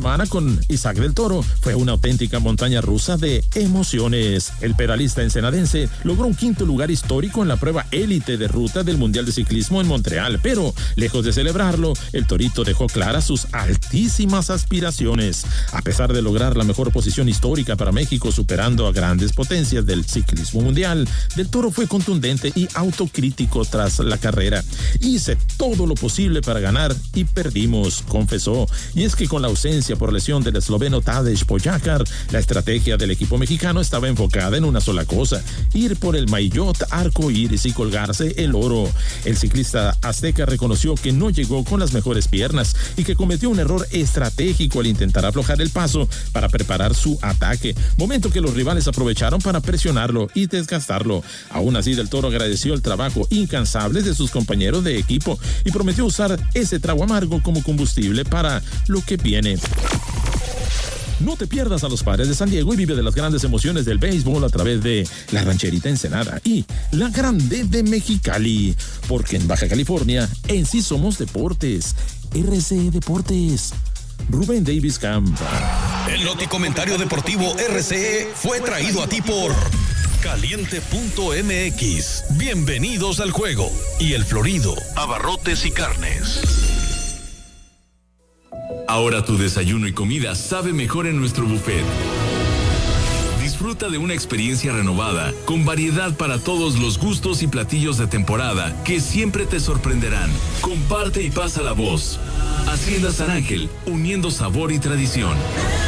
semana con Isaac del Toro fue una auténtica montaña rusa de emociones. El pedalista ensenadense logró un quinto lugar histórico en la prueba élite de ruta del Mundial de Ciclismo en Montreal, pero lejos de celebrarlo, el torito dejó claras sus altísimas aspiraciones. A pesar de lograr la mejor posición histórica para México, superando a grandes potencias del ciclismo mundial, Del Toro fue contundente y autocrítico tras la carrera. Hice todo lo posible para ganar y perdimos, confesó. Y es que con la ausencia por lesión del esloveno Tadej Pogačar, la estrategia del equipo mexicano estaba enfocada en una sola cosa: ir por el maillot arcoíris y colgarse el oro. El ciclista azteca reconoció que no llegó con las mejores piernas y que cometió un error estratégico al intentar aflojar el paso para preparar su ataque, momento que los rivales aprovecharon para presionarlo y desgastarlo. Aún así, Del Toro agradeció el trabajo incansable de sus compañeros de equipo y prometió usar ese trago amargo como combustible para lo que viene. No te pierdas a los Padres de San Diego y vive de las grandes emociones del béisbol a través de la Rancherita Ensenada y la Grande de Mexicali, porque en Baja California en sí somos deportes. RCE Deportes. Rubén Davis Camp. El Noticomentario Deportivo RCE fue traído a ti por Caliente.mx. Bienvenidos al juego. Y El Florido, abarrotes y carnes. Ahora tu desayuno y comida sabe mejor en nuestro buffet. Disfruta de una experiencia renovada, con variedad para todos los gustos y platillos de temporada que siempre te sorprenderán. Comparte y pasa la voz. Hacienda San Ángel, uniendo sabor y tradición.